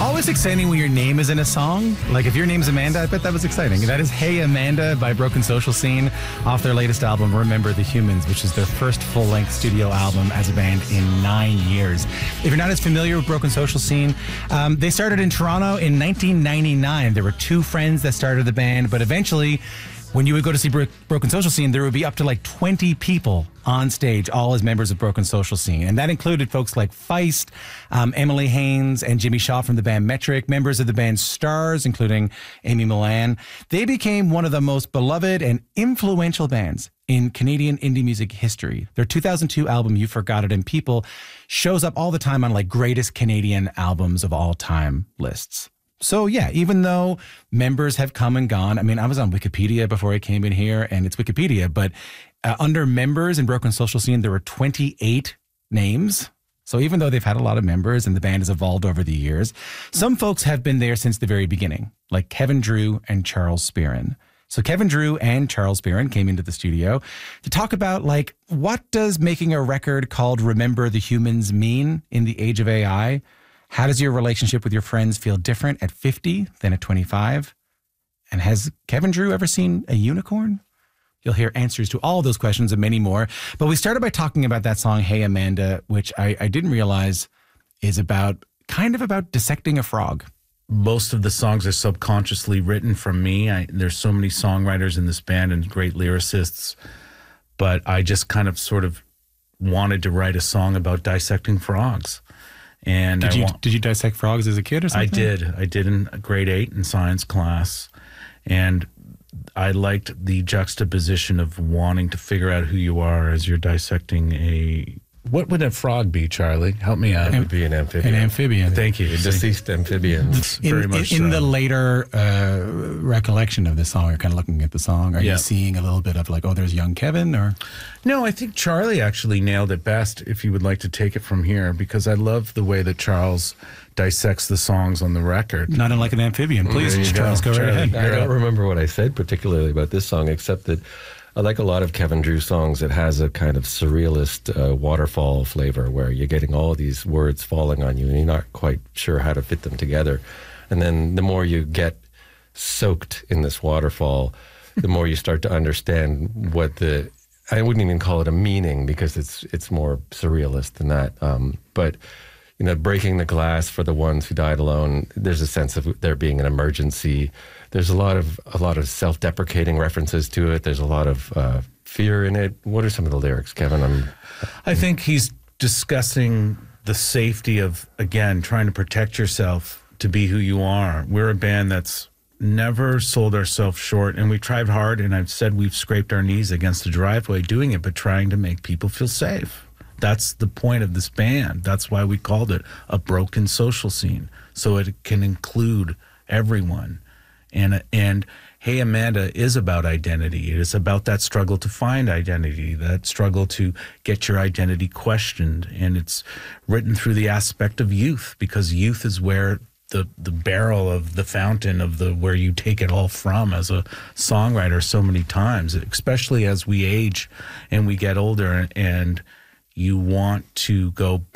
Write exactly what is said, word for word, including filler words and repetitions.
always exciting when your name is in a song. Like if your name's Amanda, I bet that was exciting. That is Hey Amanda by Broken Social Scene off their latest album, Remember the Humans, which is their first full-length studio album as a band in nine years. If you're not as familiar with Broken Social Scene, um, they started in Toronto in nineteen ninety-nine. There were two friends that started the band, but eventually when you would go to see Bro- Broken Social Scene, there would be up to like twenty people on stage, all as members of Broken Social Scene. And that included folks like Feist, um, Emily Haynes, and Jimmy Shaw from the band Metric, members of the band Stars, including Amy Milan. They became one of the most beloved and influential bands in Canadian indie music history. Their two thousand two album, You Forgot It, and People shows up all the time on like greatest Canadian albums of all time lists. So, yeah, even though members have come and gone, I mean, I was on Wikipedia before I came in here, and it's Wikipedia, but uh, under members in Broken Social Scene, there were twenty-eight names. So even though they've had a lot of members and the band has evolved over the years, some folks have been there since the very beginning, like Kevin Drew and Charles Spearin. So Kevin Drew and Charles Spearin came into the studio to talk about, like, what does making a record called Remember the Humans mean in the age of A I? How does your relationship with your friends feel different at fifty than at twenty-five? And has Kevin Drew ever seen a unicorn? You'll hear answers to all of those questions and many more. But we started by talking about that song, Hey Amanda, which I, I didn't realize is about, kind of about dissecting a frog. Most of the songs are subconsciously written from me. I, there's so many songwriters in this band and great lyricists, but I just kind of sort of wanted to write a song about dissecting frogs. And did I you want, did you dissect frogs as a kid or something? I did. I did in grade eight in science class. And I liked the juxtaposition of wanting to figure out who you are as you're dissecting a... What would a frog be, Charlie? Help me out. It would be an amphibian. An amphibian. Thank you. A deceased amphibian. In, Very much in, in so. the later uh, recollection of the song, you're kind of looking at the song. Are Yeah. you seeing a little bit of like, oh, there's young Kevin? Or No, I think Charlie actually nailed it best, if you would like to take it from here, because I love the way that Charles dissects the songs on the record. not unlike an amphibian? Please, There you Charles, go. go right Charlie. ahead. I don't remember what I said particularly about this song, except that I like a lot of Kevin Drew songs. It has a kind of surrealist uh, waterfall flavor where you're getting all of these words falling on you and you're not quite sure how to fit them together. And then the more you get soaked in this waterfall, the more you start to understand what the, I wouldn't even call it a meaning because it's it's more surrealist than that. Um, but, you know, breaking the glass for the ones who died alone, there's a sense of there being an emergency. There's a lot of a lot of self-deprecating references to it. There's a lot of uh, fear in it. What are some of the lyrics, Kevin? I'm, I think he's discussing the safety of, again, trying to protect yourself to be who you are. We're a band that's never sold ourselves short, and we tried hard, and I've said we've scraped our knees against the driveway doing it, but trying to make people feel safe. That's the point of this band. That's why we called it a broken social scene, so it can include everyone. And and Hey Amanda is about identity. It is about that struggle to find identity, that struggle to get your identity questioned. And it's written through the aspect of youth, because youth is where the the barrel of the fountain of the where you take it all from as a songwriter so many times, especially as we age and we get older and you want to go back